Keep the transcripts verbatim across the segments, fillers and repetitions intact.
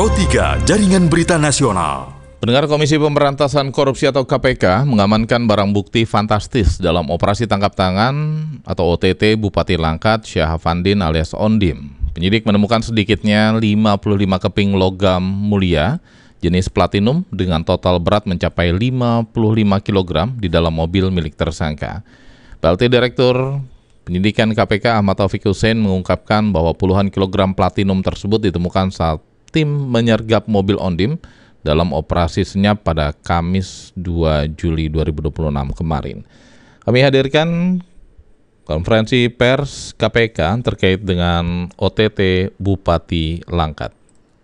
Pro tiga Jaringan Berita Nasional. Pendengar, Komisi Pemberantasan Korupsi atau K P K mengamankan barang bukti fantastis dalam operasi tangkap tangan atau O T T Bupati Langkat Syahavandin alias Ondim. Penyidik menemukan sedikitnya lima puluh lima keping logam mulia jenis platinum dengan total berat mencapai lima puluh lima kilogram di dalam mobil milik tersangka. P L T Direktur Penyidikan K P K Ahmad Taufik Hussein mengungkapkan bahwa puluhan kilogram platinum tersebut ditemukan saat tim menyergap mobil Ondim dalam operasi senyap pada Kamis dua Juli dua ribu dua puluh enam kemarin. Kami hadirkan konferensi pers K P K terkait dengan O T T Bupati Langkat.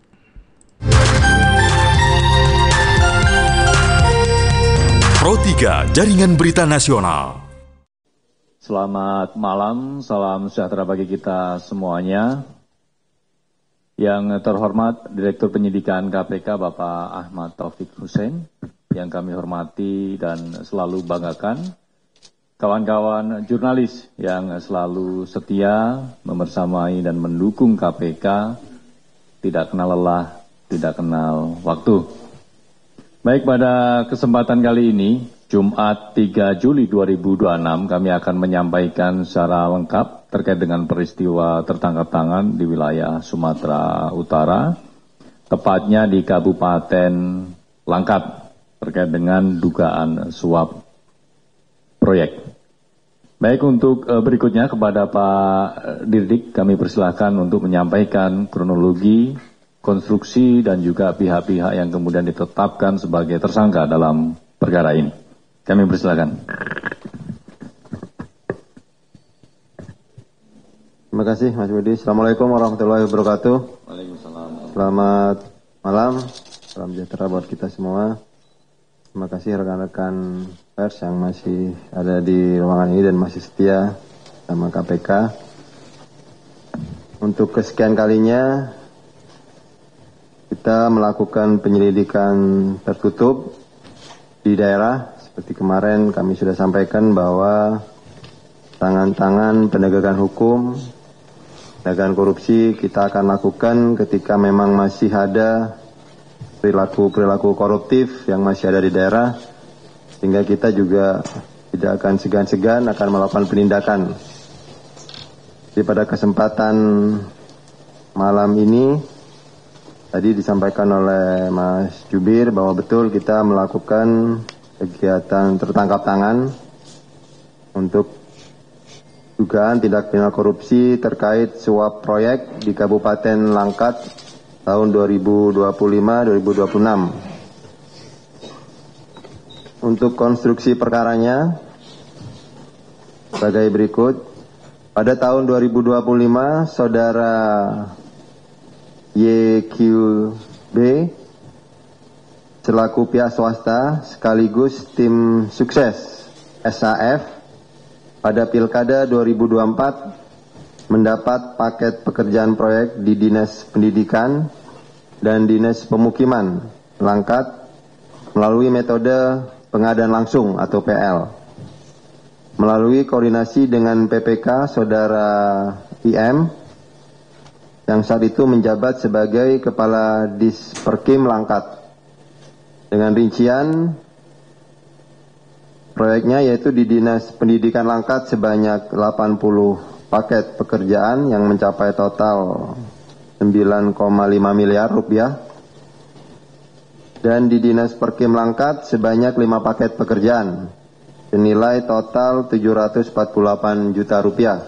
Pro tiga Jaringan Berita Nasional. Selamat malam, salam sejahtera bagi kita semuanya. Yang terhormat Direktur Penyidikan K P K Bapak Ahmad Taufik Hussein, yang kami hormati dan selalu banggakan, kawan-kawan jurnalis yang selalu setia membersamai dan mendukung K P K, tidak kenal lelah, tidak kenal waktu. Baik, pada kesempatan kali ini, Jumat tiga Juli dua ribu dua puluh enam, kami akan menyampaikan secara lengkap terkait dengan peristiwa tertangkap tangan di wilayah Sumatera Utara, tepatnya di Kabupaten Langkat, terkait dengan dugaan suap proyek. Baik, untuk berikutnya kepada Pak Dirdik, kami persilahkan untuk menyampaikan kronologi, konstruksi, dan juga pihak-pihak yang kemudian ditetapkan sebagai tersangka dalam perkara ini. Kami persilakan. Terima kasih Mas Budi. Assalamualaikum warahmatullahi wabarakatuh. Waalaikumsalam. Selamat malam, salam sejahtera buat kita semua. Terima kasih rekan-rekan pers yang masih ada di ruangan ini dan masih setia sama K P K. Untuk kesekian kalinya kita melakukan penyelidikan tertutup di daerah. Seperti kemarin kami sudah sampaikan bahwa tangan-tangan penegakan hukum, penegakan korupsi kita akan lakukan ketika memang masih ada perilaku-perilaku koruptif yang masih ada di daerah, sehingga kita juga tidak akan segan-segan akan melakukan penindakan. Jadi pada kesempatan malam ini, tadi disampaikan oleh Mas Jubir bahwa betul kita melakukan kegiatan tertangkap tangan untuk dugaan tindak pidana korupsi terkait suap proyek di Kabupaten Langkat tahun dua ribu dua puluh lima dua ribu dua puluh enam. Untuk konstruksi perkaranya sebagai berikut. Pada tahun dua ribu dua puluh lima, saudara Y Q B selaku pihak swasta sekaligus tim sukses S A F pada Pilkada dua ribu dua puluh empat mendapat paket pekerjaan proyek di Dinas Pendidikan dan Dinas Pemukiman Langkat melalui metode pengadaan langsung atau P L. Melalui koordinasi dengan P P K saudara I M yang saat itu menjabat sebagai Kepala Disperkim Langkat. Dengan rincian proyeknya yaitu di Dinas Pendidikan Langkat sebanyak delapan puluh paket pekerjaan yang mencapai total sembilan koma lima miliar rupiah. Dan di Dinas Perkim Langkat sebanyak lima paket pekerjaan senilai total tujuh ratus empat puluh delapan juta rupiah.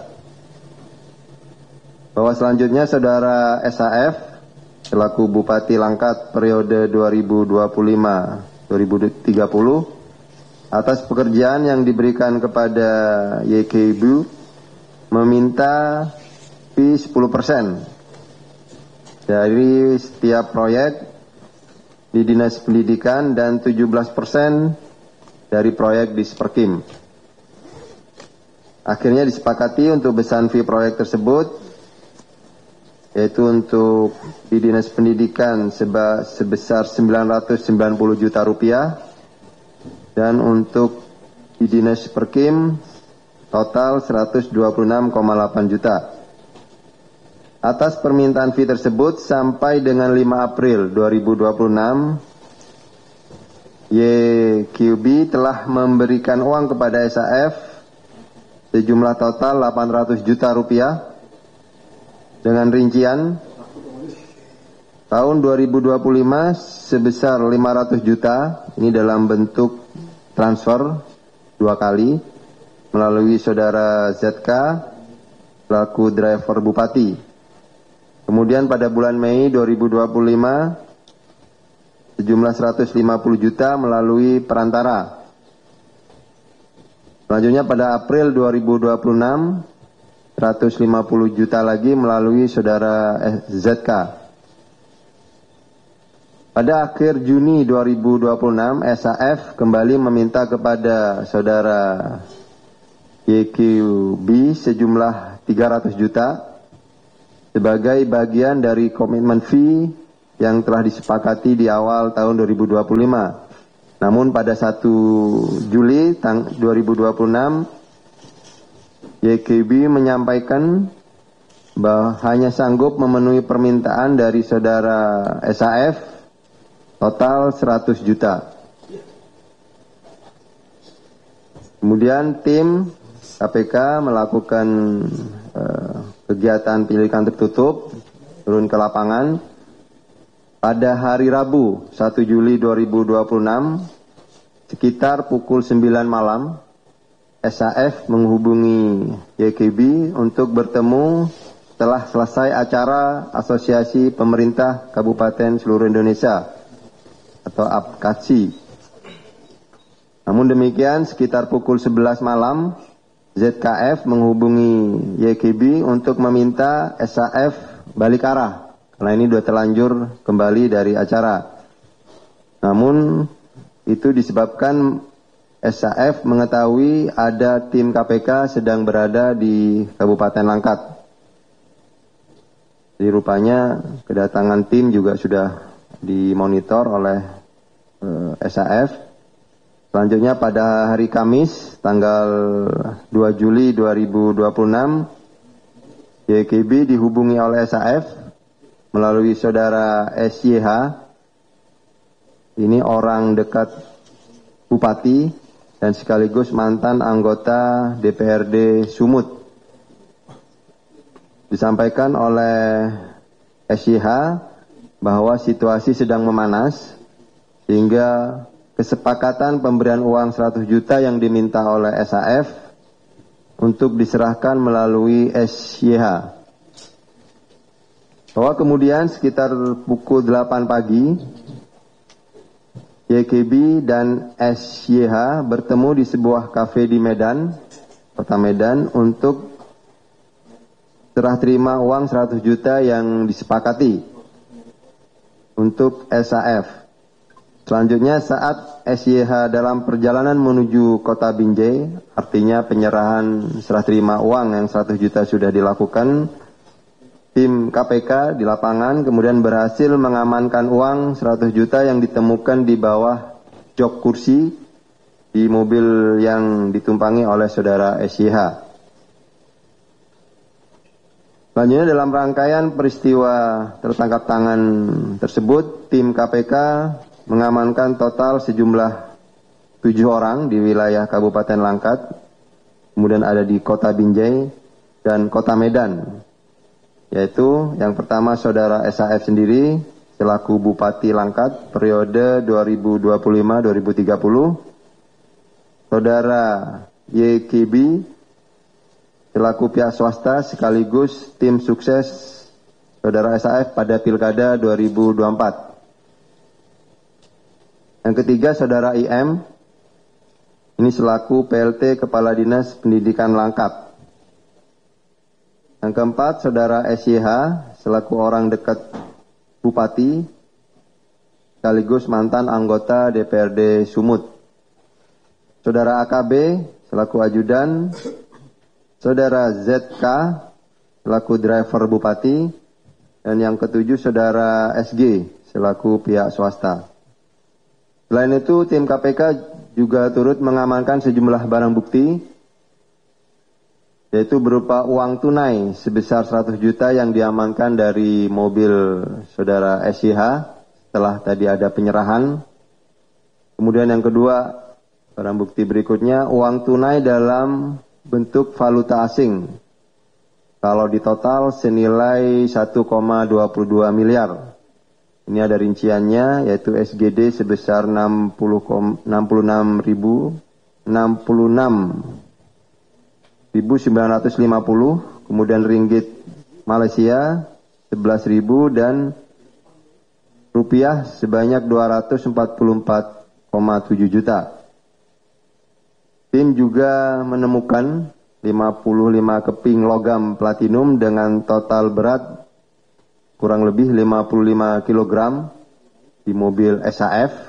Bahwa selanjutnya saudara S A F selaku Bupati Langkat periode dua ribu dua puluh lima dua ribu tiga puluh atas pekerjaan yang diberikan kepada Y K B meminta fee sepuluh persen dari setiap proyek di Dinas Pendidikan dan tujuh belas persen dari proyek di Sperkim. Akhirnya disepakati untuk besaran fee proyek tersebut yaitu untuk di Dinas Pendidikan seba, sebesar sembilan ratus sembilan puluh juta rupiah dan untuk di Dinas Perkim total seratus dua puluh enam koma delapan juta. Atas permintaan fee tersebut sampai dengan lima April dua ribu dua puluh enam, Y Q B telah memberikan uang kepada S A F sejumlah total delapan ratus juta rupiah dengan rincian tahun dua ribu dua puluh lima sebesar lima ratus juta, ini dalam bentuk transfer dua kali melalui saudara Z K selaku driver bupati. Kemudian pada bulan Mei dua ribu dua puluh lima sejumlah seratus lima puluh juta melalui perantara. Selanjutnya pada April dua ribu dua puluh enam seratus lima puluh juta lagi melalui saudara Z K. Pada akhir Juni dua ribu dua puluh enam, S A F kembali meminta kepada saudara Y Q B sejumlah tiga ratus juta sebagai bagian dari komitmen fee yang telah disepakati di awal tahun dua ribu dua puluh lima. Namun pada satu Juli dua ribu dua puluh enam, Y Q B menyampaikan bahwa hanya sanggup memenuhi permintaan dari saudara S A F total seratus juta. Kemudian tim K P K melakukan uh, kegiatan penyelidikan tertutup, turun ke lapangan. Pada hari Rabu satu Juli dua ribu dua puluh enam sekitar pukul sembilan malam, S A F menghubungi Y Q B untuk bertemu setelah selesai acara Asosiasi Pemerintah Kabupaten Seluruh Indonesia atau A P K A S I. Namun demikian sekitar pukul sebelas malam Z K F menghubungi Y Q B untuk meminta S A F balik arah. Karena ini sudah terlanjur kembali dari acara. Namun itu disebabkan S A F mengetahui ada tim K P K sedang berada di Kabupaten Langkat. Jadi rupanya kedatangan tim juga sudah dimonitor oleh eh, S A F. Selanjutnya pada hari Kamis tanggal dua Juli dua ribu dua puluh enam, Y Q B dihubungi oleh S A F melalui saudara S Y H, ini orang dekat Bupati dan sekaligus mantan anggota D P R D Sumut. Disampaikan oleh S Y H bahwa situasi sedang memanas sehingga kesepakatan pemberian uang seratus juta yang diminta oleh S A F untuk diserahkan melalui S Y H. Bahwa kemudian sekitar pukul delapan pagi, Y Q B dan S Y H bertemu di sebuah kafe di Medan, kota Medan, untuk serah terima uang seratus juta yang disepakati untuk S A F. Selanjutnya saat S Y H dalam perjalanan menuju kota Binjai, artinya penyerahan serah terima uang yang seratus juta sudah dilakukan, tim K P K di lapangan kemudian berhasil mengamankan uang seratus juta yang ditemukan di bawah jok kursi di mobil yang ditumpangi oleh saudara S Y H. Selanjutnya dalam rangkaian peristiwa tertangkap tangan tersebut, tim K P K mengamankan total sejumlah tujuh orang di wilayah Kabupaten Langkat, kemudian ada di kota Binjai dan kota Medan. Yaitu yang pertama saudara S A F sendiri selaku Bupati Langkat periode dua ribu dua puluh lima sampai dua ribu tiga puluh, saudara Y Q B selaku pihak swasta sekaligus tim sukses saudara S A F pada Pilkada dua ribu dua puluh empat. Yang ketiga saudara I M ini selaku P L T Kepala Dinas Pendidikan Langkat. Yang keempat, saudara S Y H selaku orang dekat Bupati, sekaligus mantan anggota D P R D Sumut. Saudara A K B selaku ajudan, saudara Z K selaku driver Bupati, dan yang ketujuh saudara S G selaku pihak swasta. Selain itu, tim K P K juga turut mengamankan sejumlah barang bukti yaitu berupa uang tunai sebesar seratus juta yang diamankan dari mobil saudara S Y H setelah tadi ada penyerahan. Kemudian yang kedua, barang bukti berikutnya, uang tunai dalam bentuk valuta asing. Kalau di total senilai satu koma dua dua miliar. Ini ada rinciannya, yaitu S G D sebesar enam puluh enam ribu sembilan ratus lima puluh, kemudian ringgit Malaysia sebelas ribu dan rupiah sebanyak dua ratus empat puluh empat koma tujuh juta. Tim juga menemukan lima puluh lima keping logam platinum dengan total berat kurang lebih lima puluh lima kilogram di mobil S A F.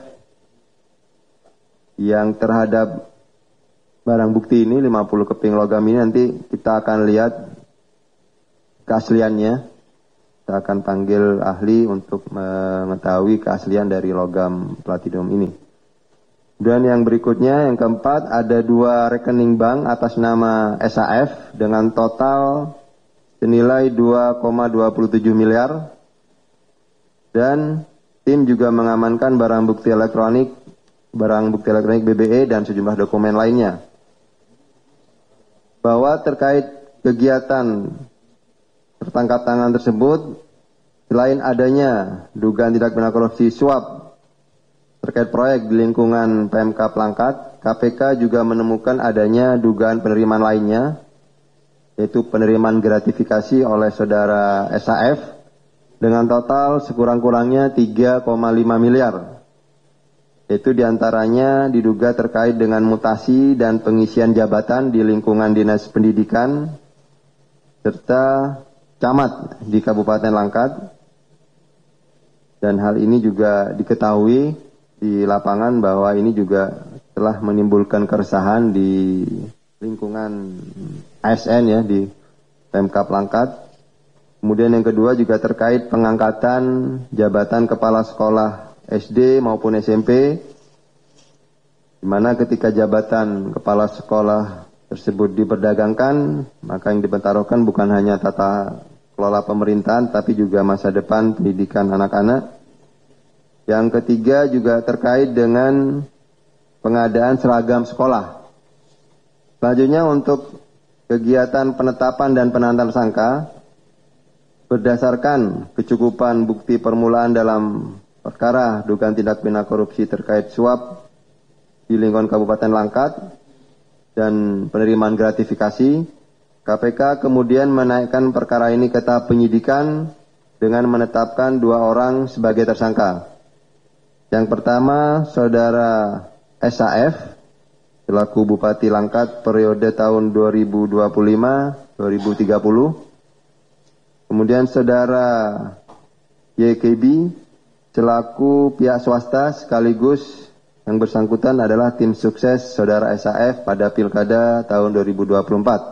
Yang terhadap barang bukti ini, lima puluh keping logam ini, nanti kita akan lihat keasliannya. Kita akan panggil ahli untuk mengetahui keaslian dari logam platinum ini. Dan yang berikutnya, yang keempat, ada dua rekening bank atas nama S A F dengan total senilai dua koma dua tujuh miliar. Dan tim juga mengamankan barang bukti elektronik, barang bukti elektronik B B E dan sejumlah dokumen lainnya. Bahwa terkait kegiatan tertangkap tangan tersebut, selain adanya dugaan tindak pidana korupsi suap terkait proyek di lingkungan P M K Pelangkat, K P K juga menemukan adanya dugaan penerimaan lainnya, yaitu penerimaan gratifikasi oleh saudara S A F dengan total sekurang-kurangnya tiga koma lima miliar. Yaitu diantaranya diduga terkait dengan mutasi dan pengisian jabatan di lingkungan Dinas Pendidikan serta camat di Kabupaten Langkat. Dan hal ini juga diketahui di lapangan bahwa ini juga telah menimbulkan keresahan di lingkungan A S N ya, di P M K Pelangkat. Kemudian yang kedua juga terkait pengangkatan jabatan kepala sekolah S D maupun S M P, di mana ketika jabatan kepala sekolah tersebut diperdagangkan, maka yang dipertaruhkan bukan hanya tata kelola pemerintahan, tapi juga masa depan pendidikan anak-anak. Yang ketiga juga terkait dengan pengadaan seragam sekolah. Selanjutnya untuk kegiatan penetapan dan penantan tersangka, berdasarkan kecukupan bukti permulaan dalam perkara dugaan tindak pidana korupsi terkait suap di lingkungan Kabupaten Langkat dan penerimaan gratifikasi, K P K kemudian menaikkan perkara ini ke tahap penyidikan dengan menetapkan dua orang sebagai tersangka. Yang pertama, saudara S A F selaku Bupati Langkat periode tahun dua ribu dua puluh lima sampai dua ribu tiga puluh. Kemudian saudara Y K B selaku pihak swasta sekaligus yang bersangkutan adalah tim sukses saudara S A F pada Pilkada tahun dua ribu dua puluh empat.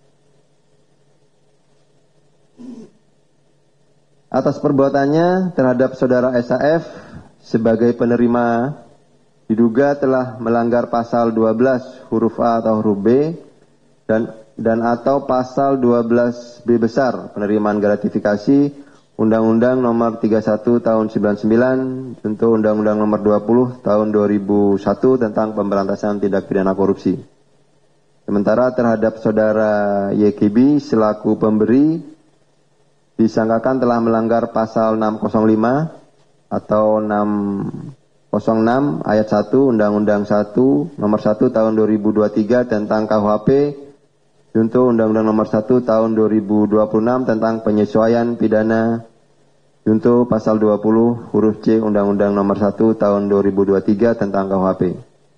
Atas perbuatannya terhadap saudara S A F sebagai penerima diduga telah melanggar pasal dua belas huruf A atau huruf B dan dan atau pasal dua belas B besar penerimaan gratifikasi Undang-Undang Nomor tiga puluh satu Tahun sembilan puluh sembilan, tentu Undang-Undang Nomor dua puluh Tahun dua ribu satu tentang pemberantasan tindak pidana korupsi. Sementara terhadap saudara Y K B selaku pemberi disangkakan telah melanggar pasal enam nol lima atau enam nol enam ayat satu Undang-Undang satu Nomor satu Tahun dua ribu dua puluh tiga tentang K U H P, junto Undang-Undang Nomor satu Tahun dua ribu dua puluh enam tentang penyesuaian pidana, junto pasal dua puluh huruf C Undang-Undang Nomor satu Tahun dua ribu dua puluh tiga tentang K U H P.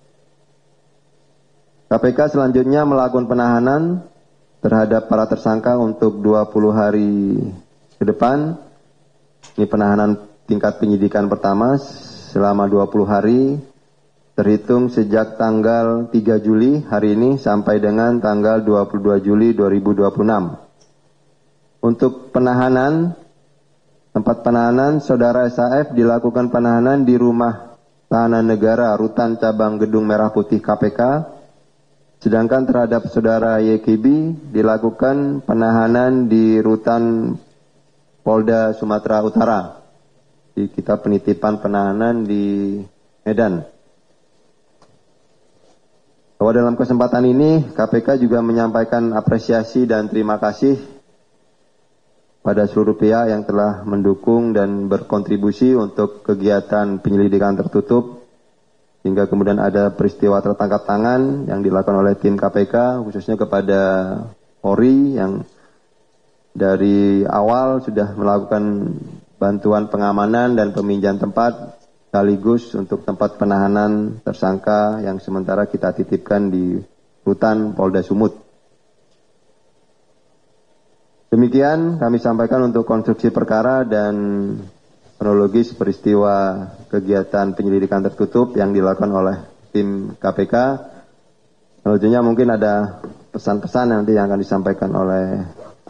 K P K selanjutnya melakukan penahanan terhadap para tersangka untuk dua puluh hari ke depan. Ini penahanan tingkat penyidikan pertama selama dua puluh hari, terhitung sejak tanggal tiga Juli hari ini sampai dengan tanggal dua puluh dua Juli dua ribu dua puluh enam. Untuk penahanan, tempat penahanan saudara S A F dilakukan penahanan di Rumah Tahanan Negara Rutan Cabang Gedung Merah Putih K P K Sedangkan terhadap saudara Y K B dilakukan penahanan di rutan Polda Sumatera Utara. Di kita penitipan penahanan di Medan. Bahwa dalam kesempatan ini K P K juga menyampaikan apresiasi dan terima kasih pada seluruh pihak yang telah mendukung dan berkontribusi untuk kegiatan penyelidikan tertutup hingga kemudian ada peristiwa tertangkap tangan yang dilakukan oleh tim K P K, khususnya kepada Polri yang dari awal sudah melakukan bantuan pengamanan dan peminjaman tempat sekaligus untuk tempat penahanan tersangka yang sementara kita titipkan di rutan Polda Sumut. Demikian kami sampaikan untuk konstruksi perkara dan kronologis peristiwa kegiatan penyelidikan tertutup yang dilakukan oleh tim K P K. Selanjutnya mungkin ada pesan-pesan nanti yang akan disampaikan oleh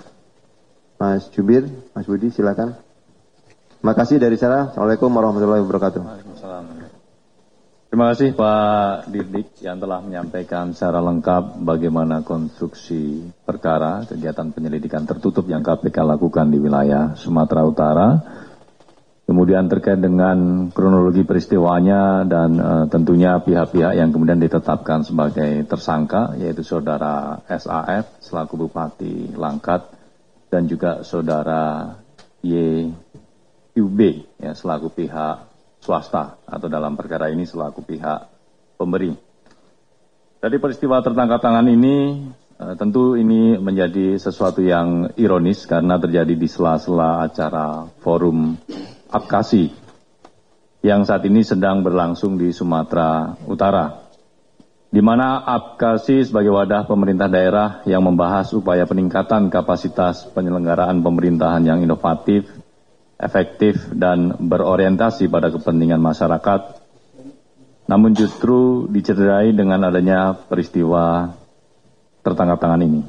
Mas Jubir, Mas Budi, silakan. Terima kasih dari saya. Assalamualaikum warahmatullahi wabarakatuh. Waalaikumsalam. Terima kasih Pak Dirdik yang telah menyampaikan secara lengkap bagaimana konstruksi perkara kegiatan penyelidikan tertutup yang K P K lakukan di wilayah Sumatera Utara. Kemudian terkait dengan kronologi peristiwanya dan uh, tentunya pihak-pihak yang kemudian ditetapkan sebagai tersangka, yaitu saudara S A F selaku Bupati Langkat dan juga saudara Y U B ya, selaku pihak swasta atau dalam perkara ini selaku pihak pemberi. Dari peristiwa tertangkap tangan ini uh, tentu ini menjadi sesuatu yang ironis karena terjadi di sela-sela acara forum Apkasi yang saat ini sedang berlangsung di Sumatera Utara, di mana Apkasi sebagai wadah pemerintah daerah yang membahas upaya peningkatan kapasitas penyelenggaraan pemerintahan yang inovatif, efektif, dan berorientasi pada kepentingan masyarakat, namun justru dicederai dengan adanya peristiwa tertangkap tangan ini.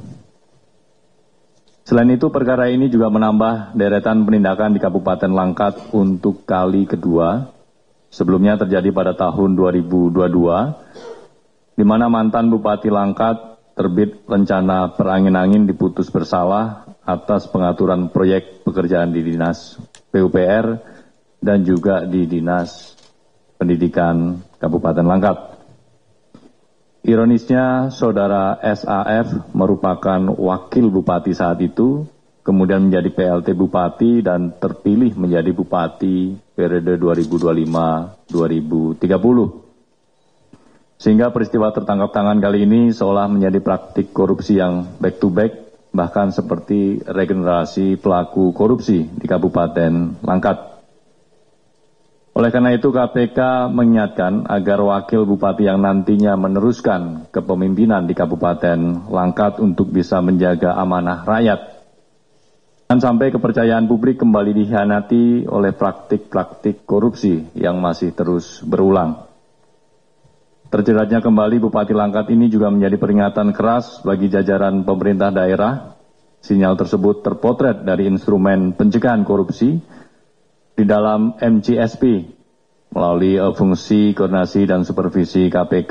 Selain itu, perkara ini juga menambah deretan penindakan di Kabupaten Langkat untuk kali kedua. Sebelumnya terjadi pada tahun dua ribu dua puluh dua, di mana mantan Bupati Langkat terbit rencana perangin-angin diputus bersalah atas pengaturan proyek pekerjaan di Dinas P U P R dan juga di Dinas Pendidikan Kabupaten Langkat. Ironisnya, saudara S A F merupakan wakil bupati saat itu, kemudian menjadi P L T Bupati dan terpilih menjadi Bupati periode dua ribu dua puluh lima sampai dua ribu tiga puluh. Sehingga peristiwa tertangkap tangan kali ini seolah menjadi praktik korupsi yang back to back, bahkan seperti regenerasi pelaku korupsi di Kabupaten Langkat. Oleh karena itu K P K mengingatkan agar wakil bupati yang nantinya meneruskan kepemimpinan di Kabupaten Langkat untuk bisa menjaga amanah rakyat dan sampai kepercayaan publik kembali dikhianati oleh praktik-praktik korupsi yang masih terus berulang. Terjeratnya kembali Bupati Langkat ini juga menjadi peringatan keras bagi jajaran pemerintah daerah. Sinyal tersebut terpotret dari instrumen pencegahan korupsi di dalam M C S P melalui fungsi koordinasi dan supervisi K P K,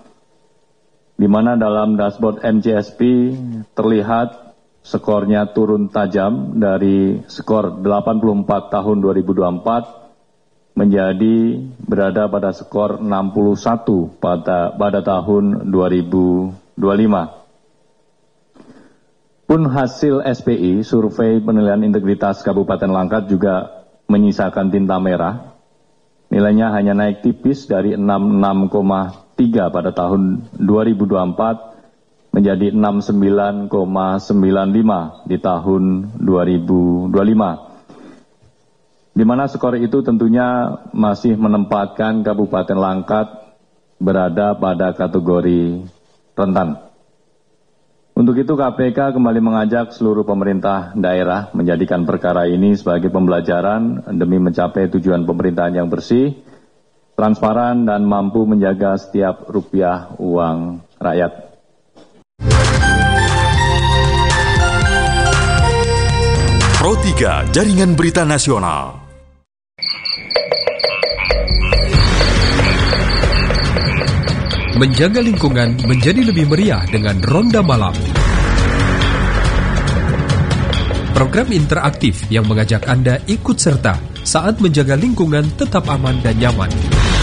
di mana dalam dashboard M C S P terlihat skornya turun tajam dari skor delapan puluh empat tahun dua ribu dua puluh empat menjadi berada pada skor enam puluh satu pada pada tahun dua ribu dua puluh lima. Pun hasil S P I, Survei Penilaian Integritas Kabupaten Langkat, juga menyisakan tinta merah. Nilainya hanya naik tipis dari enam puluh enam koma tiga pada tahun dua ribu dua puluh empat menjadi enam puluh sembilan koma sembilan lima di tahun dua ribu dua puluh lima. Di mana skor itu tentunya masih menempatkan Kabupaten Langkat berada pada kategori rentan. Untuk itu K P K kembali mengajak seluruh pemerintah daerah menjadikan perkara ini sebagai pembelajaran demi mencapai tujuan pemerintahan yang bersih, transparan, dan mampu menjaga setiap rupiah uang rakyat. Pro tiga Jaringan Berita Nasional. Menjaga lingkungan menjadi lebih meriah dengan Ronda Malam. Program interaktif yang mengajak Anda ikut serta saat menjaga lingkungan tetap aman dan nyaman.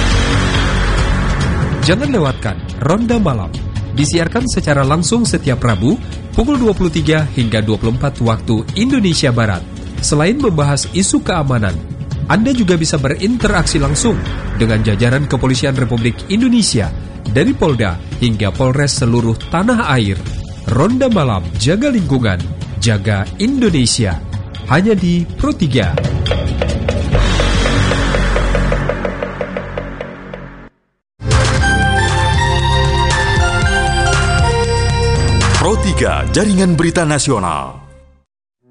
Jangan lewatkan Ronda Malam. Disiarkan secara langsung setiap Rabu pukul dua puluh tiga hingga dua puluh empat waktu Indonesia Barat. Selain membahas isu keamanan, Anda juga bisa berinteraksi langsung dengan jajaran Kepolisian Republik Indonesia dari Polda hingga Polres seluruh tanah air. Ronda Malam, jaga lingkungan, jaga Indonesia. Hanya di Pro tiga. Pro tiga Jaringan Berita Nasional.